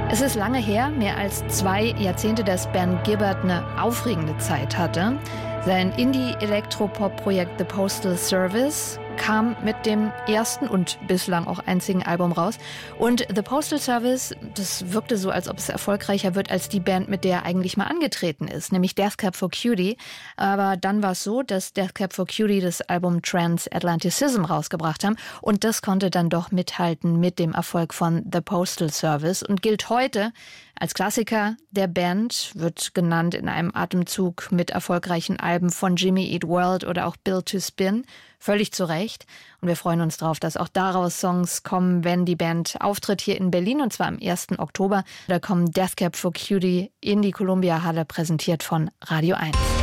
Es ist lange her, mehr als 2 Jahrzehnte, dass Ben Gibbard eine aufregende Zeit hatte. Sein Indie-Elektropop-Projekt The Postal Service kam mit dem ersten und bislang auch einzigen Album raus. Und The Postal Service, das wirkte so, als ob es erfolgreicher wird als die Band, mit der er eigentlich mal angetreten ist, nämlich Death Cab for Cutie. Aber dann war es so, dass Death Cab for Cutie das Album Transatlanticism rausgebracht haben und das konnte dann doch mithalten mit dem Erfolg von The Postal Service und gilt heute als Klassiker der Band, wird genannt in einem Atemzug mit erfolgreichen Alben von Jimmy Eat World oder auch Built to Spin. Völlig zu Recht. Und wir freuen uns drauf, dass auch daraus Songs kommen, wenn die Band auftritt hier in Berlin, und zwar am 1. Oktober. Da kommen Death Cab for Cutie in die Columbia Halle, präsentiert von Radio 1.